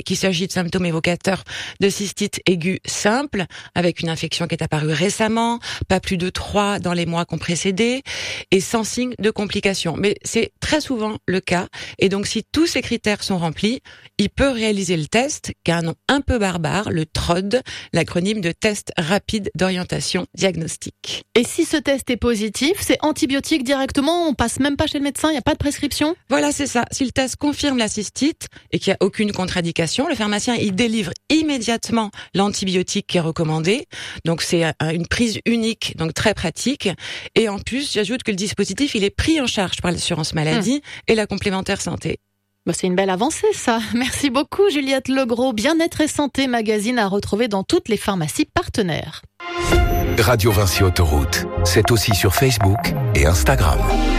qu'il s'agit de symptômes évocateurs de cystite aiguë simple, avec une infection qui est apparue récemment, pas plus de 3 dans les mois qui ont précédé, et sans signe de complications. Mais c'est très souvent le cas, et donc si tous ces critères sont remplis, il peut réaliser le test, qui a un nom un peu barbare, le TROD, l'acronyme de test rapide d'orientation diagnostique. Et si ce test est positif, c'est antibiotique directement, on passe même pas chez le médecin, il n'y a pas de prescription ? Voilà, c'est ça. Si le test confirme la cystite et qu'il n'y a aucune contre-indication, le pharmacien, il délivre immédiatement l'antibiotique qui est recommandé. Donc, c'est une prise unique, donc très pratique. Et en plus, j'ajoute que le dispositif, il est pris en charge par l'assurance maladie et la complémentaire santé. C'est une belle avancée, ça. Merci beaucoup, Juliette Legros. Bien-être et santé magazine à retrouver dans toutes les pharmacies partenaires. Radio Vinci Autoroute, c'est aussi sur Facebook et Instagram.